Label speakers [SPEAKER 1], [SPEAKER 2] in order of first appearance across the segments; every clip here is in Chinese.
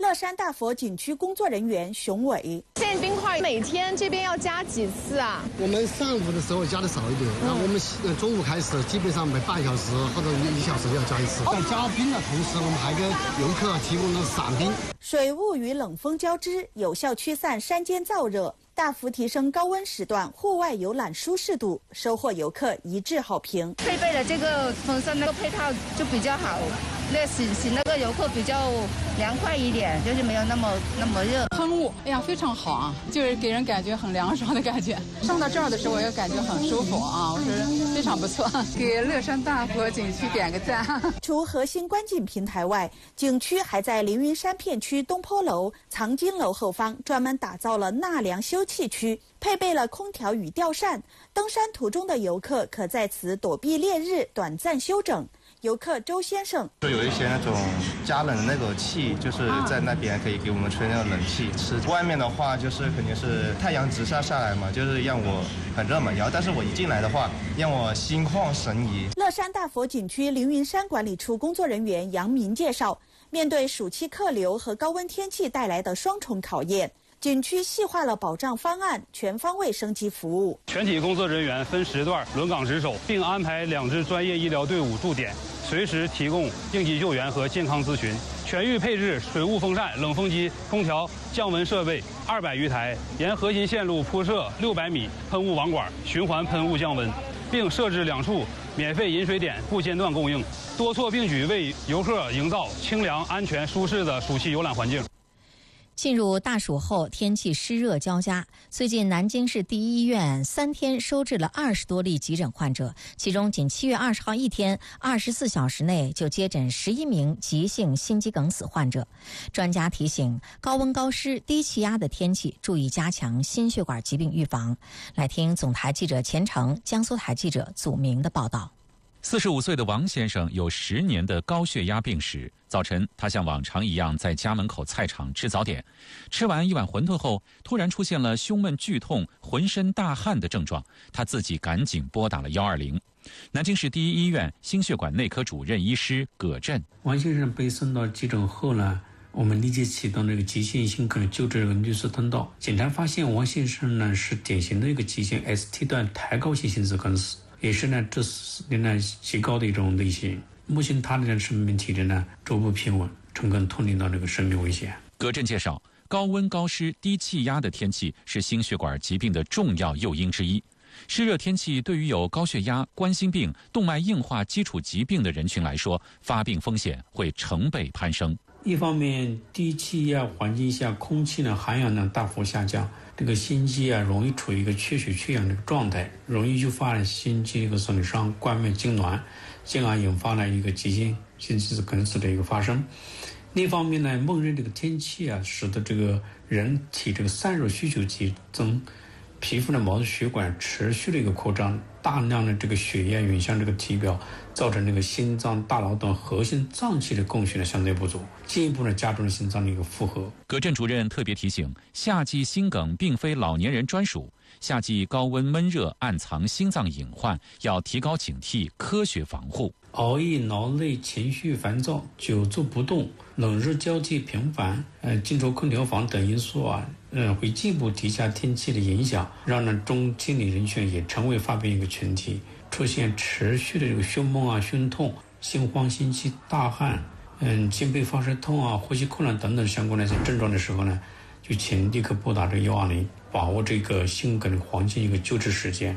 [SPEAKER 1] 乐山大佛景区工作人员熊伟，
[SPEAKER 2] 限冰块每天这边要加几次啊？
[SPEAKER 3] 我们上午的时候加的少一点，然后我们中午开始基本上每半小时或者1小时要加一次。在加冰的同时，我们还给游客提供了散冰。
[SPEAKER 1] 水雾与冷风交织，有效驱散山间燥热，大幅提升高温时段户外游览舒适度，收获游客一致好评。
[SPEAKER 4] 配备了这个风扇那个配套就比较好，那使那个游客比较凉快一点，就是没有那么热。
[SPEAKER 5] 喷雾，哎呀，非常好啊，就是给人感觉很凉爽的感觉。上到这儿的时候，我也感觉很舒服啊，我觉得非常不错。给乐山大佛景区点个赞。
[SPEAKER 1] 除核心观景平台外，景区还在凌云山片区东坡楼、藏经楼后方专门打造了纳凉休憩区，配备了空调与吊扇，登山途中的游客可在此躲避烈日，短暂休整。游客周先生
[SPEAKER 6] 就有一些那种加冷的那个气，就是在那边可以给我们吹那个冷气吃。外面的话就是肯定是太阳直射下来嘛，就是让我很热嘛。然后但是我一进来的话，让我心旷神怡。
[SPEAKER 1] 乐山大佛景区凌云山管理处工作人员杨明介绍，面对暑期客流和高温天气带来的双重考验，景区细化了保障方案，全方位升级服务。
[SPEAKER 7] 全体工作人员分时段轮岗值守，并安排2支专业医疗队伍驻点，随时提供应急救援和健康咨询。全域配置水雾风扇、冷风机、空调、降温设备200余台，沿核心线路铺设600米喷雾网管，循环喷雾降温，并设置2处免费饮水点，不间断供应，多措并举为游客营造清凉、安全、舒适的暑期游览环境。
[SPEAKER 8] 进入大暑后，天气湿热交加。最近，南京市第一医院3天收治了20多例急诊患者，其中仅7月20号一天，24小时内就接诊11名急性心肌梗死患者。专家提醒，高温高湿、低气压的天气，注意加强心血管疾病预防。来听总台记者钱成、江苏台记者祖明的报道。
[SPEAKER 9] 45岁的王先生有10年的高血压病史。早晨，他像往常一样在家门口菜场吃早点，吃完1碗馄饨后，突然出现了胸闷剧痛、浑身大汗的症状，他自己赶紧拨打了120。南京市第一医院心血管内科主任医师葛振：
[SPEAKER 10] 王先生被送到急诊后呢，我们立即启动这个急性心梗救治绿色通道。检查发现，王先生呢是典型的一个急性 ST 段抬高性心肌梗死，也是呢致死率呢极高的一种类型。目前他的生命体征呢逐步平稳，诚恳脱离到这个生命危险。
[SPEAKER 9] 葛振介绍，高温高湿低气压的天气是心血管疾病的重要诱因之一。湿热天气对于有高血压、冠心病、动脉硬化基础疾病的人群来说，发病风险会成倍攀升。
[SPEAKER 10] 一方面，低气压环境下空气呢含氧量大幅下降，这个心肌啊容易处于一个缺血缺氧的状态，容易诱发心肌一个损伤、冠脉痉挛，进而引发了一个急性心肌梗死的一个发生。另一方面呢，闷热这个天气啊，使得这个人体这个散热需求激增，皮肤的毛细血管持续的一个扩张，大量的这个血液涌向这个体表，造成这个心脏、大脑等核心脏器的供血的相对不足，进一步呢加重了心脏的一个负荷。
[SPEAKER 9] 葛振主任特别提醒，夏季心梗并非老年人专属，夏季高温闷热暗藏心脏隐患，要提高警惕，科学防护。
[SPEAKER 10] 熬夜、劳累、情绪烦躁、久坐不动、冷热交替频繁、进出空调房等因素啊，会进一步低下天气的影响，让中青年人群也成为发病一个群体，出现持续的这个胸闷啊、胸痛、心慌、心悸、大汗、心肺发射痛啊、呼吸困难等等相关的一些症状的时候呢，就请立刻拨打这个120，把握这个心梗的黄金一个救治时间。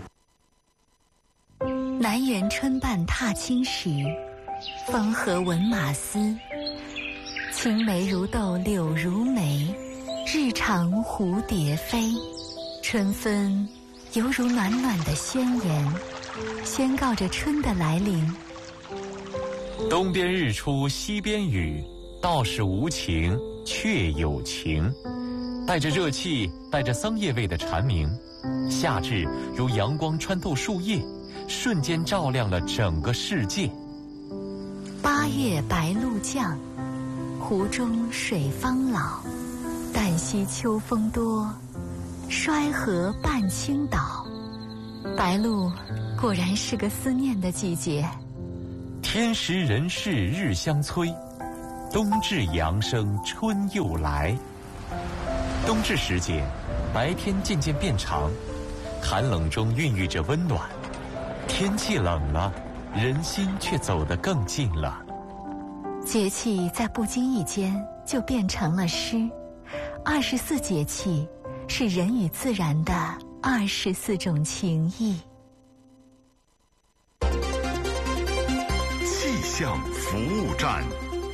[SPEAKER 11] 南园春半踏青时，风和闻马嘶。青梅如豆柳如眉，日长蝴蝶飞。春分犹如暖暖的宣言，宣告着春的来临。
[SPEAKER 12] 东边日出西边雨，道是无晴却有晴。带着热气，带着桑叶味的蝉鸣，夏至如阳光穿透树叶，瞬间照亮了整个世界。
[SPEAKER 11] 8月白露降，湖中水方老。旦夕秋风多，衰河半倾倒。白露果然是个思念的季节。
[SPEAKER 12] 天时人事日相催， 冬至阳生春又来。冬至时节，白天渐渐变长，寒冷中孕育着温暖。天气冷了，人心却走得更近了。
[SPEAKER 11] 节气在不经意间就变成了诗。24节气是人与自然的24种情谊。
[SPEAKER 13] 气象服务站，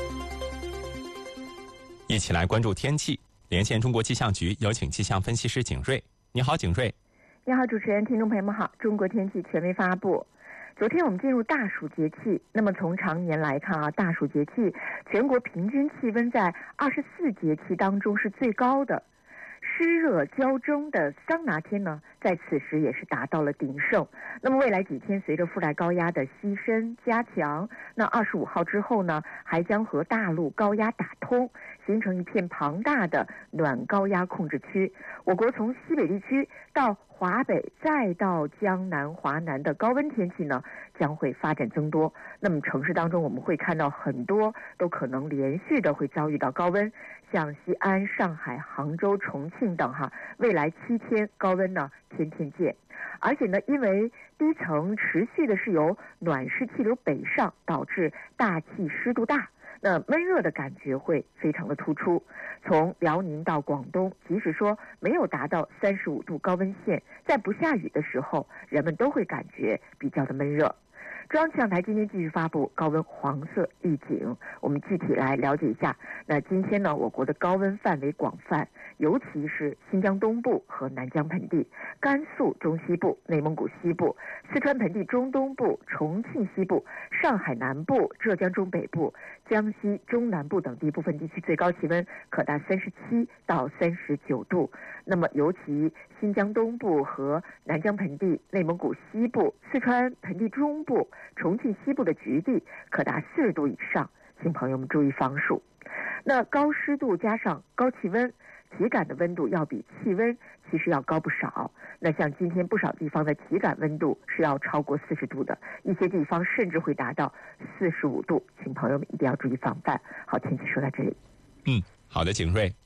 [SPEAKER 14] 一起来关注天气。连线中国气象局，有请气象分析师景瑞。你好，景瑞。
[SPEAKER 15] 你好，主持人，听众朋友们好。中国天气权威发布。昨天我们进入大暑节气，那么从常年来看啊，大暑节气全国平均气温在24节气当中是最高的。湿热交蒸的桑拿天呢，在此时也是达到了鼎盛。那么未来几天，随着副带高压的西伸加强，那25号之后呢，还将和大陆高压打通，形成一片庞大的暖高压控制区。我国从西北地区到华北再到江南华南的高温天气呢，将会发展增多。那么城市当中我们会看到很多都可能连续的会遭遇到高温，像西安、上海、杭州、重庆等未来7天高温呢天天见。而且呢，因为低层持续的是由暖湿气流北上，导致大气湿度大，那闷热的感觉会非常的突出。从辽宁到广东，即使说没有达到35度高温线，在不下雨的时候，人们都会感觉比较的闷热。中央气象台今天继续发布高温黄色预警，我们具体来了解一下。那今天呢，我国的高温范围广泛，尤其是新疆东部和南疆盆地、甘肃中西部、内蒙古西部、四川盆地中东部、重庆西部、上海南部、浙江中北部、江西中南部等地部分地区最高气温可达37到39度。那么尤其新疆东部和南疆盆地、内蒙古西部、四川盆地中部、重庆西部的局地可达40度以上，请朋友们注意防暑。那高湿度加上高气温，体感的温度要比气温其实要高不少。那像今天不少地方的体感温度是要超过40度的，一些地方甚至会达到45度，请朋友们一定要注意防范。好，天气说到这里。
[SPEAKER 14] 好的，景瑞。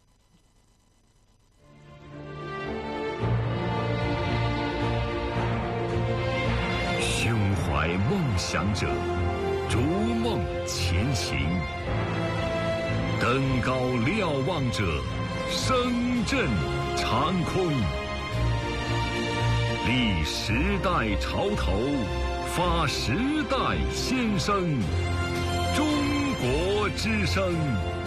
[SPEAKER 13] 胸怀梦想者，逐梦前行；登高瞭望者，声震长空。立时代潮头，发时代先声。中国之声。